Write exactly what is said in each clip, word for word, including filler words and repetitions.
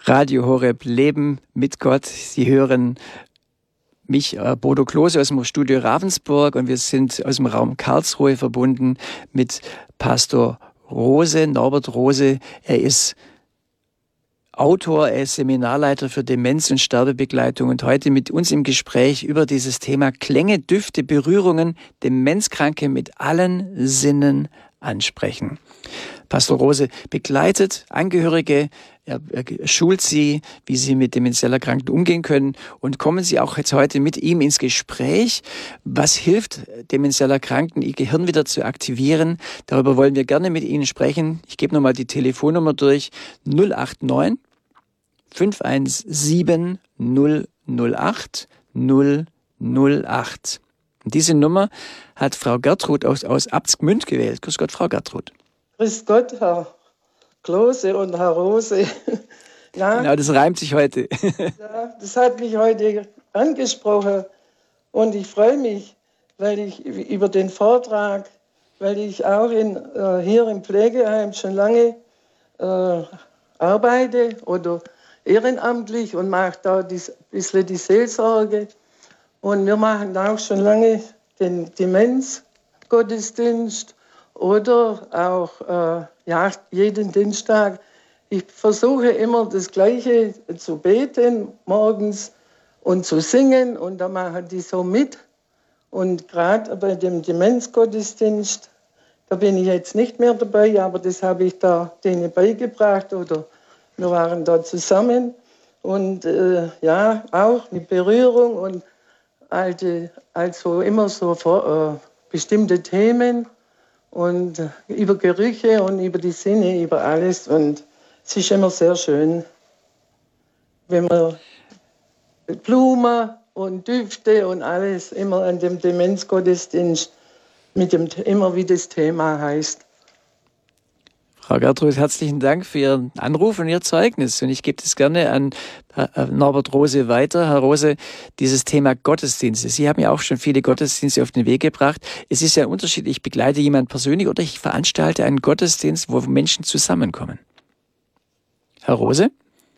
Radio Horeb Leben mit Gott. Sie hören mich, äh, Bodo Klose aus dem Studio Ravensburg, und wir sind aus dem Raum Karlsruhe verbunden mit Pastor Rose, Norbert Rose. Er ist Autor, er ist Seminarleiter für Demenz- und Sterbebegleitung und heute mit uns im Gespräch über dieses Thema Klänge, Düfte, Berührungen, Demenzkranke mit allen Sinnen ansprechen. Pastor Rose begleitet Angehörige, er, er schult sie, wie sie mit demenziell Erkrankten umgehen können, und kommen Sie auch jetzt heute mit ihm ins Gespräch. Was hilft demenziell Erkrankten, ihr Gehirn wieder zu aktivieren? Darüber wollen wir gerne mit Ihnen sprechen. Ich gebe nochmal die Telefonnummer durch: null acht neun, fünf eins sieben, null null acht, null null acht. Und diese Nummer hat Frau Gertrud aus, aus Abtsgmünd gewählt. Grüß Gott, Frau Gertrud. Grüß Gott, Herr Klose und Herr Rose. Ja, genau, das reimt sich heute. Ja, das hat mich heute angesprochen und ich freue mich, weil ich über den Vortrag, weil ich auch in, äh, hier im Pflegeheim schon lange äh, arbeite oder ehrenamtlich und mache da ein bisschen die Seelsorge. Und wir machen auch schon lange den Demenzgottesdienst oder auch äh, ja, jeden Dienstag. Ich versuche immer das Gleiche zu beten morgens und zu singen, und da machen die so mit. Und gerade bei dem Demenzgottesdienst, da bin ich jetzt nicht mehr dabei, aber das habe ich da denen beigebracht oder wir waren da zusammen. Und äh, ja, auch mit Berührung und alte, also immer so vor, äh, bestimmte Themen und äh, über Gerüche und über die Sinne, über alles. Und es ist immer sehr schön, wenn man Blumen und Düfte und alles immer an dem Demenzgottesdienst mit dem immer wie das Thema heißt. Frau Gertrud, herzlichen Dank für Ihren Anruf und Ihr Zeugnis. Und ich gebe das gerne an Norbert Rose weiter. Herr Rose, dieses Thema Gottesdienste. Sie haben ja auch schon viele Gottesdienste auf den Weg gebracht. Es ist ja ein Unterschied, ich begleite jemanden persönlich oder ich veranstalte einen Gottesdienst, wo Menschen zusammenkommen. Herr Rose?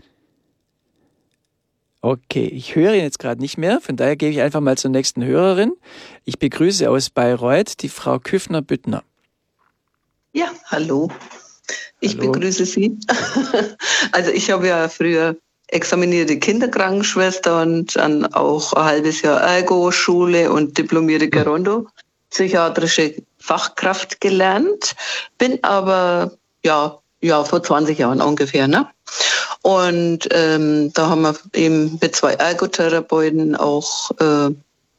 Okay, ich höre ihn jetzt gerade nicht mehr. Von daher gehe ich einfach mal zur nächsten Hörerin. Ich begrüße aus Bayreuth die Frau Küffner-Büttner. Ja, hallo. Ich Hallo. begrüße Sie. Also ich habe ja früher examinierte Kinderkrankenschwester und dann auch ein halbes Jahr Ergo-Schule und diplomierte Gerondo, psychiatrische Fachkraft gelernt, bin aber ja, ja vor zwanzig Jahren ungefähr, ne? Und ähm, da haben wir eben mit zwei Ergotherapeuten auch, äh,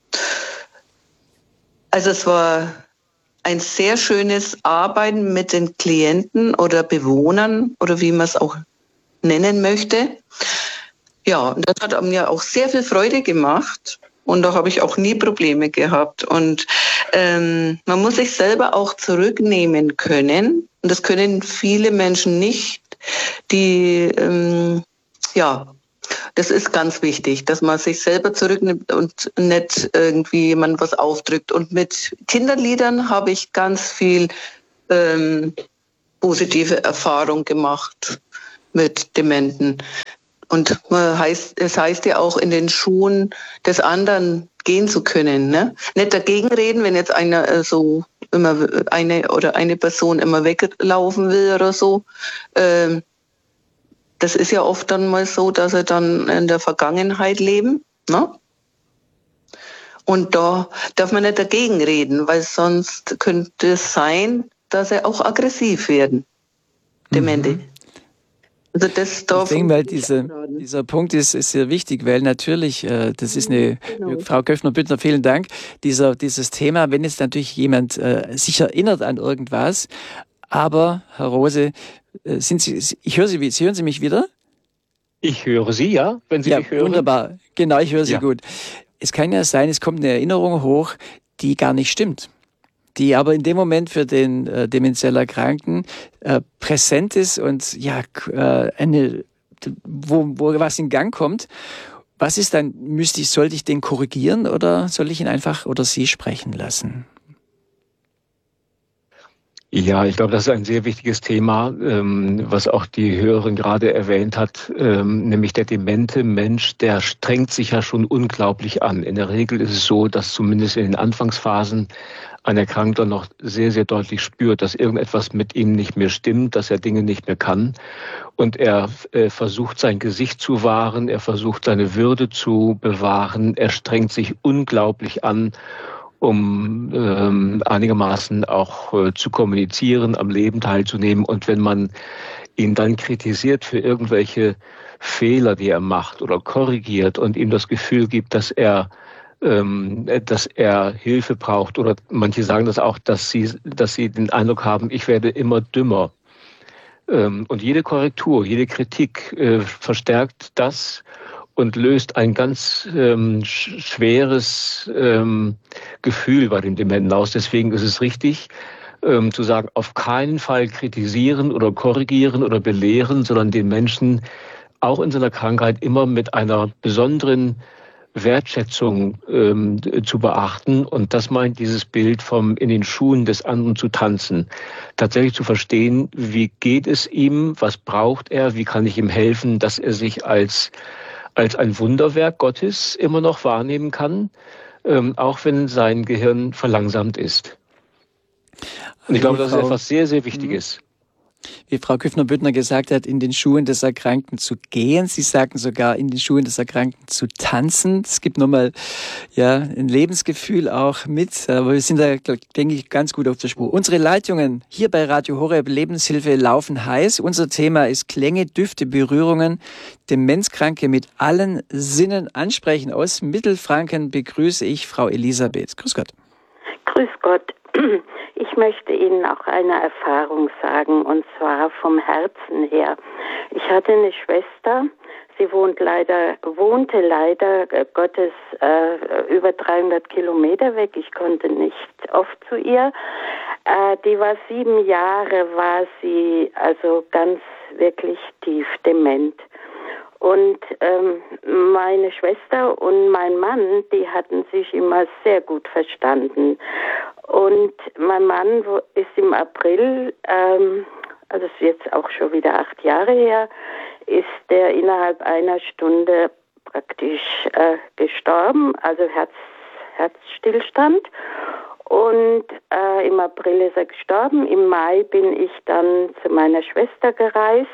also es war ein sehr schönes Arbeiten mit den Klienten oder Bewohnern oder wie man es auch nennen möchte. Ja, und das hat mir auch sehr viel Freude gemacht und da habe ich auch nie Probleme gehabt. Und ähm, man muss sich selber auch zurücknehmen können und das können viele Menschen nicht, die, ähm, ja, das ist ganz wichtig, dass man sich selber zurücknimmt und nicht irgendwie jemand was aufdrückt. Und mit Kinderliedern habe ich ganz viel ähm, positive Erfahrung gemacht mit Dementen. Und man heißt, es heißt ja auch, in den Schuhen des anderen gehen zu können, ne? Nicht dagegen reden, wenn jetzt einer äh, so immer eine oder eine Person immer weglaufen will oder so. Ähm, Das ist ja oft dann mal so, dass sie dann in der Vergangenheit leben, ne? Und da darf man nicht dagegen reden, weil sonst könnte es sein, dass sie auch aggressiv werden, Demente. Mhm. Also das darf ich denke mal, dieser, dieser Punkt ist, ist sehr wichtig, weil natürlich, äh, das ist eine, Genau. Frau Köffner-Büttner, vielen Dank, dieser, dieses Thema, wenn jetzt natürlich jemand äh, sich erinnert an irgendwas, aber, Herr Rose, äh, sind Sie, ich höre Sie, Sie hören Sie mich wieder? Ich höre Sie, ja, wenn Sie Ja, mich hören. wunderbar. Genau, ich höre Sie Ja. gut. Es kann ja sein, es kommt eine Erinnerung hoch, die gar nicht stimmt, die aber in dem Moment für den äh, demenziell Erkrankten äh, präsent ist und ja, äh, eine, wo, wo was in Gang kommt. Was ist dann, müsste ich, sollte ich den korrigieren oder soll ich ihn einfach oder Sie sprechen lassen? Ja, ich glaube, das ist ein sehr wichtiges Thema, ähm, was auch die Hörerin gerade erwähnt hat, ähm, nämlich der demente Mensch, der strengt sich ja schon unglaublich an. In der Regel ist es so, dass zumindest in den Anfangsphasen ein Erkrankter noch sehr, sehr deutlich spürt, dass irgendetwas mit ihm nicht mehr stimmt, dass er Dinge nicht mehr kann. Und er äh, versucht, sein Gesicht zu wahren, er versucht, seine Würde zu bewahren, er strengt sich unglaublich an, um ähm, einigermaßen auch äh, zu kommunizieren, am Leben teilzunehmen. Und wenn man ihn dann kritisiert für irgendwelche Fehler, die er macht oder korrigiert und ihm das Gefühl gibt, dass er ähm, dass er Hilfe braucht, oder manche sagen das auch, dass sie dass sie den Eindruck haben, ich werde immer dümmer. Ähm, und jede Korrektur, jede Kritik äh, verstärkt das und löst ein ganz ähm, sch- schweres ähm, Gefühl bei dem Dementen aus. Deswegen ist es richtig, ähm, zu sagen, auf keinen Fall kritisieren oder korrigieren oder belehren, sondern den Menschen auch in seiner Krankheit immer mit einer besonderen Wertschätzung ähm, zu beachten. Und das meint dieses Bild vom in den Schuhen des anderen zu tanzen. Tatsächlich zu verstehen, wie geht es ihm, was braucht er, wie kann ich ihm helfen, dass er sich als als ein Wunderwerk Gottes immer noch wahrnehmen kann, ähm, auch wenn sein Gehirn verlangsamt ist. Und ich glaube, das ist etwas sehr, sehr Wichtiges. Wie Frau Küffner-Büttner gesagt hat, in den Schuhen des Erkrankten zu gehen. Sie sagten sogar, in den Schuhen des Erkrankten zu tanzen. Es gibt nochmal ja, ein Lebensgefühl auch mit. Aber wir sind da, denke ich, ganz gut auf der Spur. Unsere Leitungen hier bei Radio Horeb Lebenshilfe laufen heiß. Unser Thema ist Klänge, Düfte, Berührungen. Demenzkranke mit allen Sinnen ansprechen. Aus Mittelfranken begrüße ich Frau Elisabeth. Grüß Gott. Grüß Gott. Ich möchte Ihnen auch eine Erfahrung sagen, und zwar vom Herzen her. Ich hatte eine Schwester, sie wohnt leider, wohnte leider äh, Gottes äh, über dreihundert Kilometer weg. Ich konnte nicht oft zu ihr. Äh, die war sieben Jahre, war sie also ganz wirklich tief dement. Und ähm, meine Schwester und mein Mann, die hatten sich immer sehr gut verstanden. Und mein Mann ist im April, ähm, also ist jetzt auch schon wieder acht Jahre her, ist der innerhalb einer Stunde praktisch äh, gestorben, also Herz, Herzstillstand. Und äh, im April ist er gestorben. Im Mai bin ich dann zu meiner Schwester gereist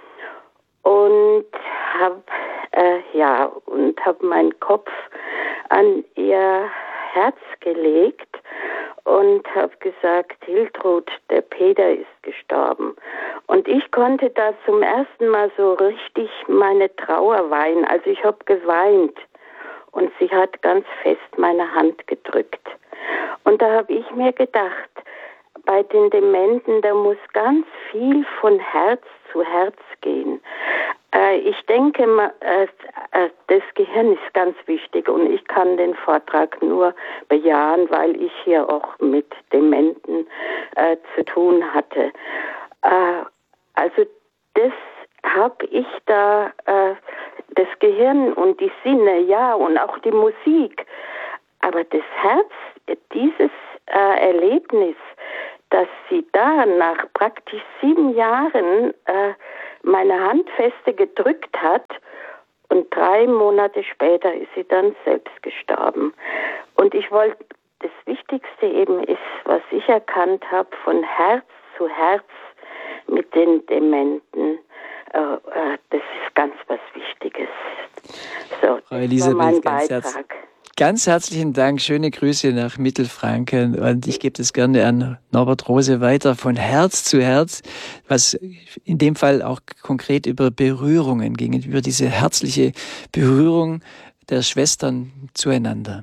und habe äh, ja und habe meinen Kopf an ihr Herz gelegt und habe gesagt, Hiltrud, der Peter ist gestorben. Und ich konnte da zum ersten Mal so richtig meine Trauer weinen. Also ich habe geweint und sie hat ganz fest meine Hand gedrückt. Und da habe ich mir gedacht, bei den Dementen, da muss ganz viel von Herz zu Herz gehen. Äh, ich denke, äh, äh, das Gehirn ist ganz wichtig und ich kann den Vortrag nur bejahen, weil ich hier auch mit Dementen äh, zu tun hatte. Äh, also das habe ich da, äh, das Gehirn und die Sinne, ja, und auch die Musik. Aber das Herz, dieses äh, Erlebnis, dass sie da nach praktisch sieben Jahren äh, meine Handfeste gedrückt hat und drei Monate später ist sie dann selbst gestorben. Und ich wollte, das Wichtigste eben ist, was ich erkannt habe, von Herz zu Herz mit den Dementen, äh, äh, das ist ganz was Wichtiges. So, Frau Elisabeth, war mein ganz Beitrag. Herz, ganz herzlichen Dank, schöne Grüße nach Mittelfranken und ich gebe das gerne an Norbert Rose weiter, von Herz zu Herz, was in dem Fall auch konkret über Berührungen ging, über diese herzliche Berührung der Schwestern zueinander.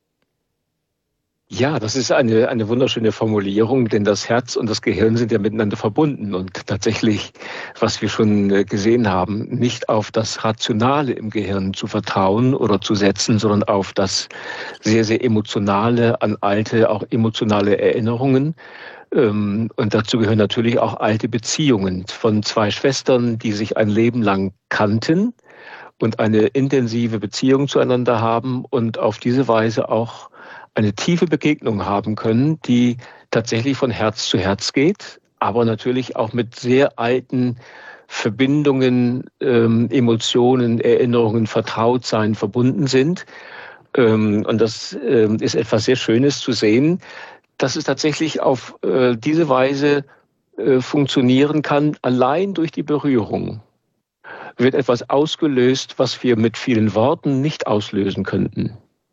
Ja, das ist eine, eine wunderschöne Formulierung, denn das Herz und das Gehirn sind ja miteinander verbunden und tatsächlich, was wir schon gesehen haben, nicht auf das Rationale im Gehirn zu vertrauen oder zu setzen, sondern auf das sehr, sehr Emotionale, an alte, auch emotionale Erinnerungen. Und dazu gehören natürlich auch alte Beziehungen von zwei Schwestern, die sich ein Leben lang kannten und eine intensive Beziehung zueinander haben und auf diese Weise auch eine tiefe Begegnung haben können, die tatsächlich von Herz zu Herz geht, aber natürlich auch mit sehr alten Verbindungen, ähm, Emotionen, Erinnerungen, Vertrautsein verbunden sind. Ähm, und das ähm, ist etwas sehr Schönes zu sehen, dass es tatsächlich auf äh, diese Weise äh, funktionieren kann, allein durch die Berührung wird etwas ausgelöst, was wir mit vielen Worten nicht auslösen könnten.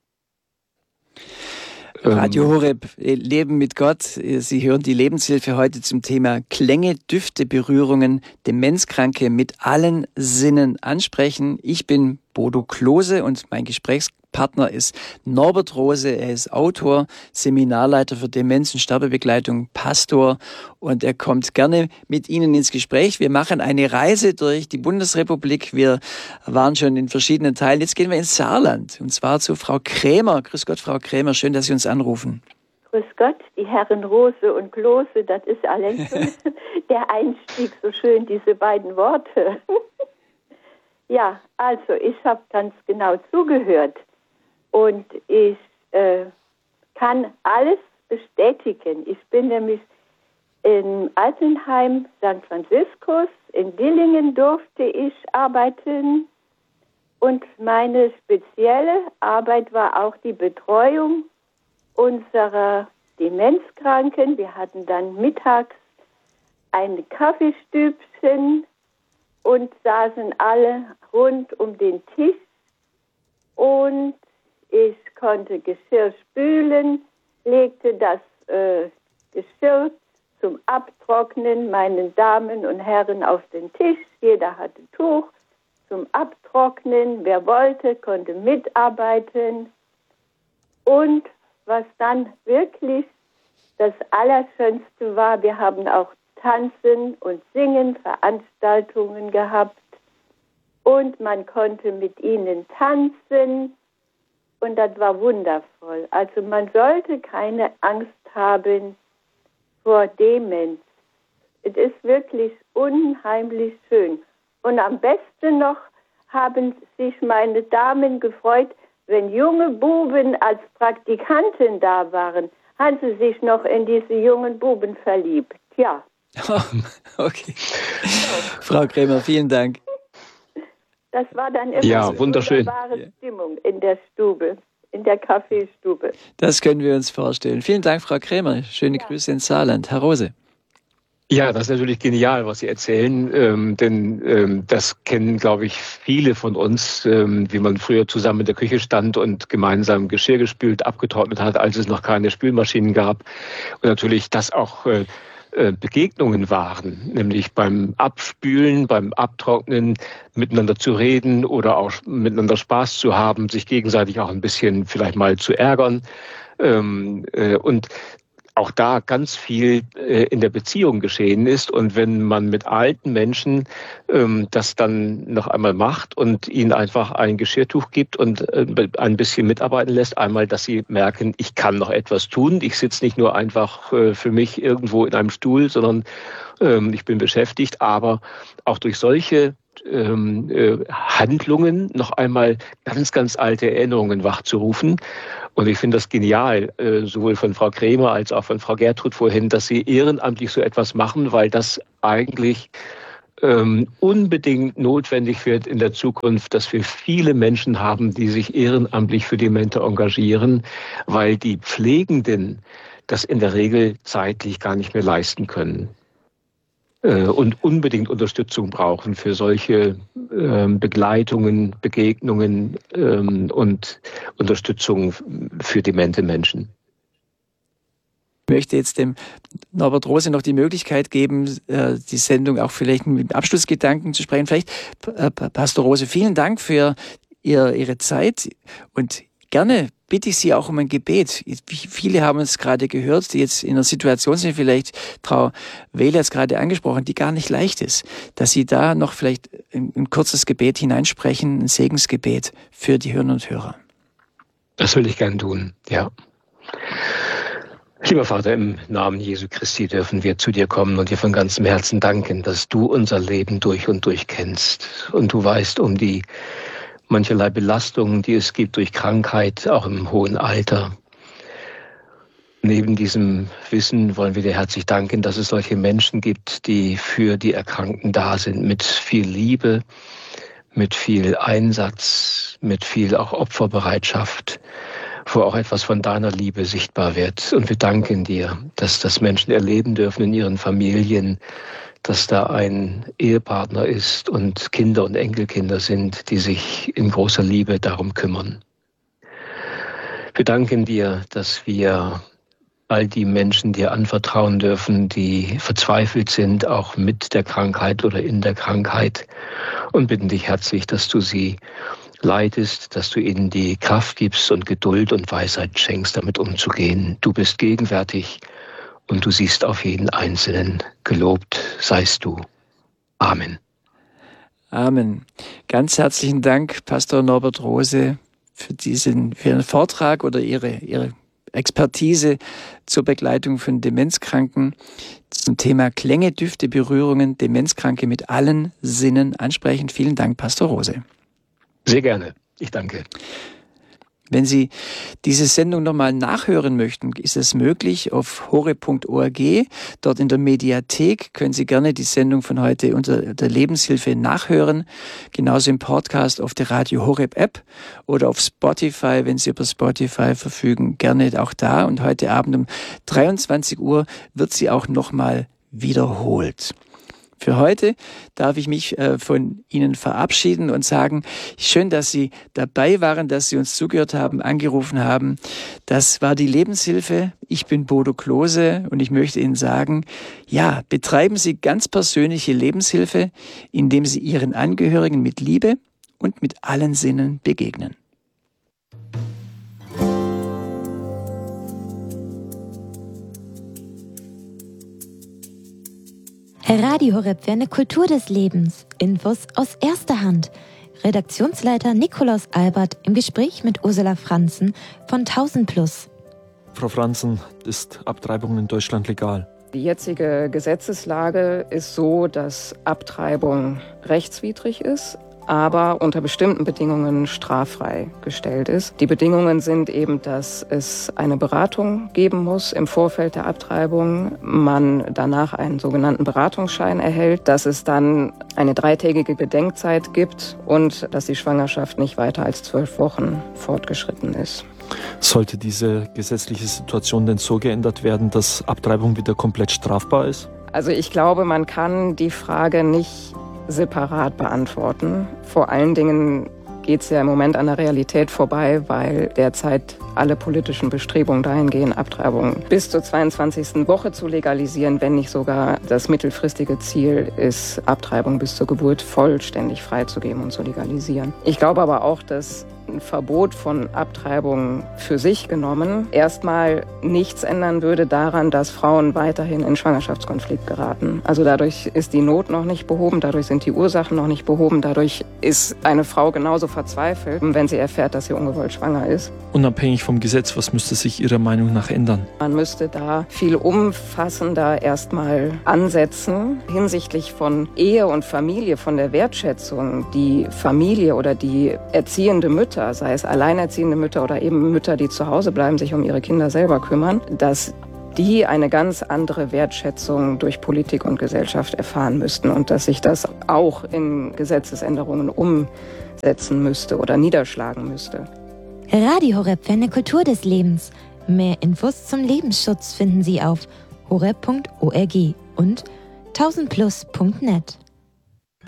Radio Horeb, Leben mit Gott. Sie hören die Lebenshilfe heute zum Thema Klänge, Düfte, Berührungen, Demenzkranke mit allen Sinnen ansprechen. Ich bin Bodo Klose und mein Gesprächspartner ist Norbert Rose. Er ist Autor, Seminarleiter für Demenz- und Sterbebegleitung, Pastor, und er kommt gerne mit Ihnen ins Gespräch. Wir machen eine Reise durch die Bundesrepublik. Wir waren schon in verschiedenen Teilen. Jetzt gehen wir ins Saarland, und zwar zu Frau Krämer. Grüß Gott, Frau Krämer. Schön, dass Sie uns anrufen. Grüß Gott, die Herren Rose und Klose, das ist allein schon der Einstieg, so schön, diese beiden Worte. Ja, also ich habe ganz genau zugehört und ich äh, kann alles bestätigen. Ich bin nämlich im Altenheim Sankt Franziskus, in Dillingen durfte ich arbeiten, und meine spezielle Arbeit war auch die Betreuung unserer Demenzkranken. Wir hatten dann mittags ein Kaffeestübchen und saßen alle rund um den Tisch, und ich konnte Geschirr spülen, legte das äh, Geschirr zum Abtrocknen meinen Damen und Herren auf den Tisch. Jeder hatte Tuch zum Abtrocknen. Wer wollte, konnte mitarbeiten. Und was dann wirklich das Allerschönste war, wir haben auch Tanzen und Singen, Veranstaltungen gehabt, und man konnte mit ihnen tanzen, und das war wundervoll. Also man sollte keine Angst haben vor Demenz. Es ist wirklich unheimlich schön. Und am besten noch haben sich meine Damen gefreut, wenn junge Buben als Praktikanten da waren, haben sie sich noch in diese jungen Buben verliebt. Ja. Okay. Frau Krämer, vielen Dank. Das war dann immer ja, eine wunderschön. wunderbare Stimmung in der Stube, in der Kaffeestube. Das können wir uns vorstellen. Vielen Dank, Frau Krämer. Schöne ja. Grüße ins Saarland. Herr Rose. Ja, das ist natürlich genial, was Sie erzählen, ähm, denn ähm, das kennen, glaube ich, viele von uns, ähm, wie man früher zusammen in der Küche stand und gemeinsam Geschirr gespült, abgetrocknet hat, als es noch keine Spülmaschinen gab. Und natürlich das auch äh, Begegnungen waren, nämlich beim Abspülen, beim Abtrocknen, miteinander zu reden oder auch miteinander Spaß zu haben, sich gegenseitig auch ein bisschen vielleicht mal zu ärgern. Ähm, äh, und auch da ganz viel äh, in der Beziehung geschehen ist. Und wenn man mit alten Menschen ähm, das dann noch einmal macht und ihnen einfach ein Geschirrtuch gibt und äh, ein bisschen mitarbeiten lässt, einmal, dass sie merken, ich kann noch etwas tun. Ich sitze nicht nur einfach äh, für mich irgendwo in einem Stuhl, sondern ähm, ich bin beschäftigt. Aber auch durch solche ähm, äh, Handlungen noch einmal ganz, ganz alte Erinnerungen wachzurufen. Und ich finde das genial, äh, sowohl von Frau Krämer als auch von Frau Gertrud vorhin, dass sie ehrenamtlich so etwas machen, weil das eigentlich ähm, unbedingt notwendig wird in der Zukunft, dass wir viele Menschen haben, die sich ehrenamtlich für Demente engagieren, weil die Pflegenden das in der Regel zeitlich gar nicht mehr leisten können und unbedingt Unterstützung brauchen für solche ähm, Begleitungen, Begegnungen ähm, und Unterstützung für demente Menschen. Ich möchte jetzt dem Norbert Rose noch die Möglichkeit geben, die Sendung auch vielleicht mit Abschlussgedanken zu sprechen. Vielleicht, Pastor Rose, vielen Dank für Ihre Zeit, und gerne bitte ich Sie auch um ein Gebet. Viele haben es gerade gehört, die jetzt in einer Situation sind, vielleicht Frau Wehle hat es gerade angesprochen, die gar nicht leicht ist, dass Sie da noch vielleicht ein, ein kurzes Gebet hineinsprechen, ein Segensgebet für die Hörerinnen und Hörer. Das will ich gern tun, ja. Lieber Vater, im Namen Jesu Christi dürfen wir zu dir kommen und dir von ganzem Herzen danken, dass du unser Leben durch und durch kennst. Und du weißt um die mancherlei Belastungen, die es gibt durch Krankheit, auch im hohen Alter. Neben diesem Wissen wollen wir dir herzlich danken, dass es solche Menschen gibt, die für die Erkrankten da sind, mit viel Liebe, mit viel Einsatz, mit viel auch Opferbereitschaft, wo auch etwas von deiner Liebe sichtbar wird. Und wir danken dir, dass das Menschen erleben dürfen in ihren Familien, dass da ein Ehepartner ist und Kinder und Enkelkinder sind, die sich in großer Liebe darum kümmern. Wir danken dir, dass wir all die Menschen dir anvertrauen dürfen, die verzweifelt sind, auch mit der Krankheit oder in der Krankheit, und bitten dich herzlich, dass du sie leitest, dass du ihnen die Kraft gibst und Geduld und Weisheit schenkst, damit umzugehen. Du bist gegenwärtig und du siehst auf jeden Einzelnen. Gelobt seist du. Amen. Amen. Ganz herzlichen Dank, Pastor Norbert Rose, für diesen, für Ihren Vortrag oder Ihre, Ihre Expertise zur Begleitung von Demenzkranken zum Thema Klänge, Düfte, Berührungen, Demenzkranke mit allen Sinnen ansprechen. Vielen Dank, Pastor Rose. Sehr gerne. Ich danke. Wenn Sie diese Sendung nochmal nachhören möchten, ist es möglich auf horeb punkt org. Dort in der Mediathek können Sie gerne die Sendung von heute unter der Lebenshilfe nachhören. Genauso im Podcast auf der Radio Horeb App oder auf Spotify, wenn Sie über Spotify verfügen, gerne auch da. Und heute Abend um dreiundzwanzig Uhr wird sie auch nochmal wiederholt. Für heute darf ich mich äh, von Ihnen verabschieden und sagen, schön, dass Sie dabei waren, dass Sie uns zugehört haben, angerufen haben. Das war die Lebenshilfe. Ich bin Bodo Klose und ich möchte Ihnen sagen, ja, betreiben Sie ganz persönliche Lebenshilfe, indem Sie Ihren Angehörigen mit Liebe und mit allen Sinnen begegnen. Radio Horeb für eine Kultur des Lebens. Infos aus erster Hand. Redaktionsleiter Nikolaus Albert im Gespräch mit Ursula Franzen von tausend Plus. Frau Franzen, ist Abtreibung in Deutschland legal? Die jetzige Gesetzeslage ist so, dass Abtreibung rechtswidrig ist, aber unter bestimmten Bedingungen straffrei gestellt ist. Die Bedingungen sind eben, dass es eine Beratung geben muss im Vorfeld der Abtreibung, man danach einen sogenannten Beratungsschein erhält, dass es dann eine dreitägige Bedenkzeit gibt und dass die Schwangerschaft nicht weiter als zwölf Wochen fortgeschritten ist. Sollte diese gesetzliche Situation denn so geändert werden, dass Abtreibung wieder komplett strafbar ist? Also ich glaube, man kann die Frage nicht separat beantworten. Vor allen Dingen geht es ja im Moment an der Realität vorbei, weil derzeit alle politischen Bestrebungen dahin gehen, Abtreibung bis zur zweiundzwanzigsten Woche zu legalisieren, wenn nicht sogar das mittelfristige Ziel ist, Abtreibung bis zur Geburt vollständig freizugeben und zu legalisieren. Ich glaube aber auch, dass ein Verbot von Abtreibung für sich genommen erstmal nichts ändern würde daran, dass Frauen weiterhin in Schwangerschaftskonflikt geraten. Also dadurch ist die Not noch nicht behoben, dadurch sind die Ursachen noch nicht behoben, dadurch ist eine Frau genauso verzweifelt, wenn sie erfährt, dass sie ungewollt schwanger ist. Unabhängig vom Gesetz, was müsste sich Ihrer Meinung nach ändern? Man müsste da viel umfassender erstmal ansetzen hinsichtlich von Ehe und Familie, von der Wertschätzung, die Familie oder die erziehende Mütter, sei es alleinerziehende Mütter oder eben Mütter, die zu Hause bleiben, sich um ihre Kinder selber kümmern, dass die eine ganz andere Wertschätzung durch Politik und Gesellschaft erfahren müssten und dass sich das auch in Gesetzesänderungen umsetzen müsste oder niederschlagen müsste. Radio Horeb für eine Kultur des Lebens. Mehr Infos zum Lebensschutz finden Sie auf horeb punkt org und tausend plus punkt net.